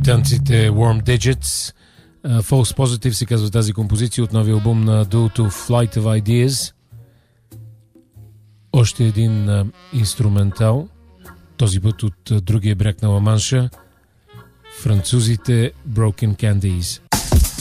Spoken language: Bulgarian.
Британците Warm Digits. False Positive се казва тази композиция от новия албум на дуото Flight of Ideas. Още един инструментал, този път от другия бряг на Ла Манша, французите Broken Candies.